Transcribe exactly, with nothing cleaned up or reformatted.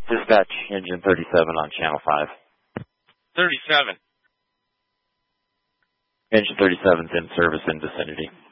Dispatch, engine thirty-seven on channel five. thirty-seven. Engine thirty-seven's in service in vicinity.